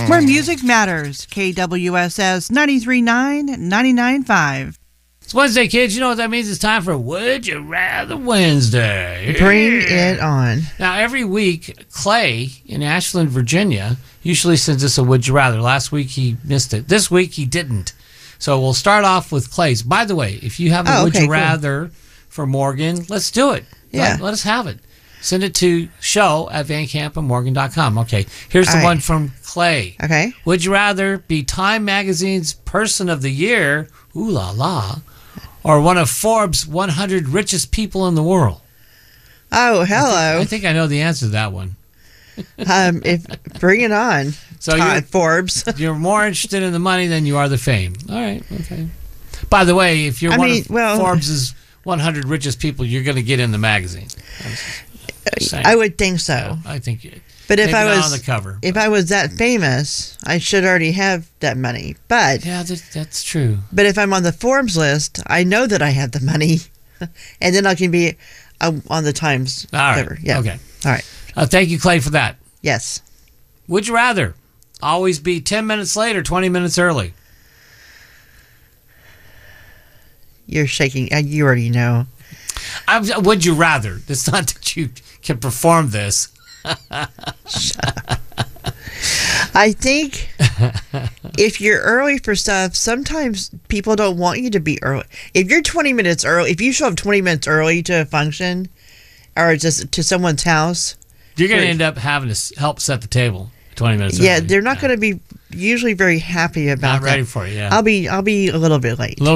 Where music matters. KWSS 93.9, 99.5. It's Wednesday, kids. You know what that means? It's time for Would You Rather Wednesday. Bring it on. Now, every week, Clay in Ashland, Virginia, usually sends us a Would You Rather. Last week, he missed it. This week, he didn't. So we'll start off with Clay's. By the way, if you have a Would You Rather for Morgan, let's do it. Yeah. Let us have it. Send it to show@vancampandmorgan.com. Okay, here's the one from Clay. Okay. Would you rather be Time Magazine's Person of the Year, ooh la la, or one of Forbes' 100 richest people in the world? Oh, hello. I think I know the answer to that one. Bring it on. So Forbes. You're more interested in the money than you are the fame. All right, okay. By the way, if you're one of Forbes' 100 richest people, you're going to get in the magazine. I would think so. Yeah, I think. But if I was on the cover, if I was that famous, I should already have that money. But yeah, that's true. But if I'm on the Forbes list, I know that I have the money, and then I can be on the Times cover. Right. Yeah. Okay. All right. Thank you, Clay, for that. Yes. Would you rather always be 10 minutes late or 20 minutes early? You're shaking. You already know. Would you rather? It's not that you can perform this. Shut up. I think if you're early for stuff, sometimes people don't want you to be early. If you're 20 minutes early, if you show up 20 minutes early to a function or just to someone's house, you're going to end up having to help set the table 20 minutes early. Yeah, early. they're not going to be usually very happy about that. Not ready for it, yeah. I'll be a little bit late.